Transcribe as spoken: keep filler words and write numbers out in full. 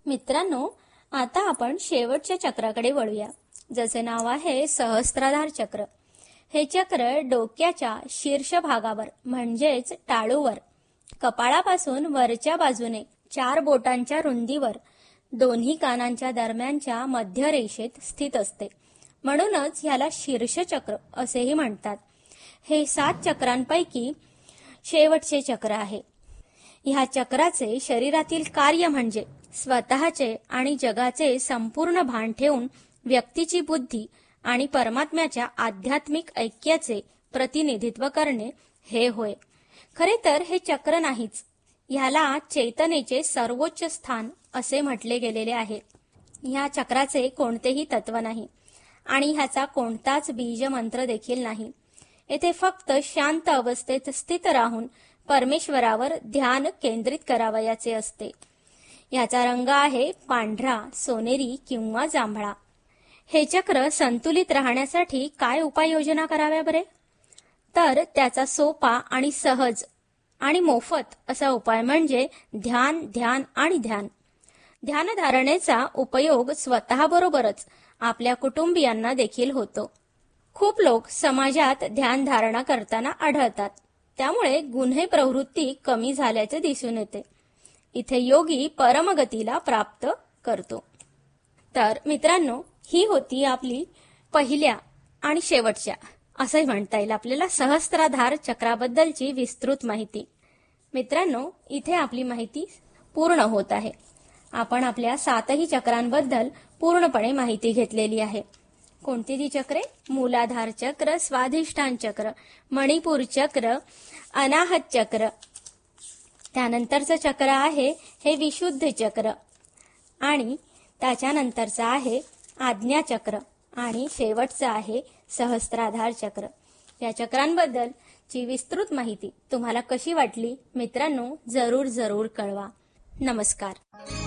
मित्रांनो, आता आपण शेवटच्या चक्राकडे वळूया, जसे नाव आहे सहस्त्राधार चक्र। हे चक्र डोक्याच्या शीर्ष भागावर म्हणजेच टाळूवर कपाळापासून वरच्या बाजूने चार बोटांच्या रुंदीवर दोन्ही कानांच्या दरम्यानच्या मध्य रेषेत स्थित असते, म्हणूनच ह्याला शीर्ष चक्र असेही म्हणतात। हे सात चक्रांपैकी शेवटचे चक्र आहे। ह्या चक्राचे शरीरातील कार्य म्हणजे स्वतःचे आणि जगाचे संपूर्ण भान ठेवून व्यक्तीची बुद्धी आणि परमात्म्याच्या आध्यात्मिक ऐक्याचे प्रतिनिधित्व करणे हे होय। खरे तर हे चक्र नाहीच, ह्याला चेतनेचे सर्वोच्च स्थान असे म्हटले गेलेले आहे। ह्या चक्राचे कोणतेही तत्व नाही आणि ह्याचा कोणताच बीज मंत्र देखील नाही। येथे फक्त शांत अवस्थेत स्थित राहून परमेश्वरावर ध्यान केंद्रित करावयाचे असते। याचा रंग आहे पांढरा, सोनेरी किंवा जांभळा। हे चक्र संतुलित राहण्यासाठी काय उपाययोजना कराव्या बरे? तर त्याचा सोपा आणि सहज आणि मोफत असा उपाय म्हणजे ध्यान ध्यान आणि ध्यान। ध्यानधारणेचा उपयोग स्वतःबरोबरच आपल्या कुटुंबियांना देखील होतो। खूप लोक समाजात ध्यान धारणा करताना आढळतात, त्यामुळे गुन्हे प्रवृत्ती कमी झाल्याचे दिसून येते। इथे योगी परमगतीला प्राप्त करतो। तर मित्रांनो, ही होती आपली पहिल्या आणि शेवटच्या असंही म्हणता येईल आपल्याला सहस्त्राधार चक्राबद्दलची विस्तृत माहिती। मित्रांनो, इथे आपली माहिती पूर्ण होत आहे। आपण आपल्या सातही चक्रांबद्दल पूर्णपणे माहिती घेतलेली आहे। कोणती ती चक्रे? मूलाधार चक्र, स्वाधिष्ठान चक्र, मणिपूर चक्र, अनाहत चक्र, त्यानंतरचं चक्र आहे हे विशुद्ध चक्र आणि त्याच्यानंतरचं आहे आज्ञा चक्र आणि शेवटचं आहे सहस्त्राधार चक्र। या चक्रांबद्दलची विस्तृत माहिती तुम्हाला कशी वाटली मित्रांनो, जरूर जरूर कळवा। नमस्कार।